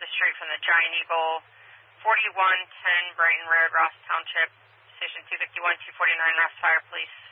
the street from the Giant Eagle, 4110 Brighton Road, Ross Township, Station 251, 249, Ross Fire Police.